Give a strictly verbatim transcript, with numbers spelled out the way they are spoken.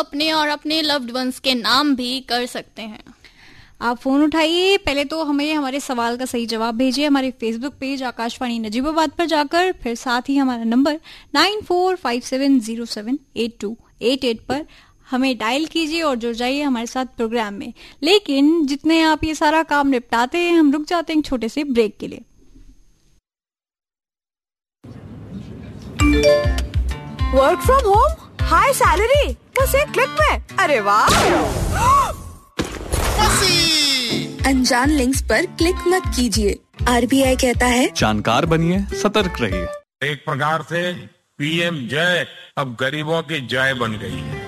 अपने और अपने लव्ड वंस के नाम भी कर सकते हैं। आप फोन उठाइए, पहले तो हमें हमारे सवाल का सही जवाब भेजिए हमारे फेसबुक पेज आकाशवाणी नजीबाबाद पर जाकर, फिर साथ ही हमारा number nine four five seven zero seven eight to eight eight पर हमें डायल कीजिए और जुड़ जाइए हमारे साथ प्रोग्राम में। लेकिन जितने आप ये सारा काम निपटाते हैं, हम रुक जाते हैं एक छोटे से ब्रेक के लिए। Work from home, high salary, बस एक क्लिक में। अरे वाह! अनजान लिंक्स पर क्लिक मत कीजिए। आरबीआई कहता है जानकार बनिए, सतर्क रहिए। एक प्रकार से पीएम जय अब गरीबों की जय बन गई है।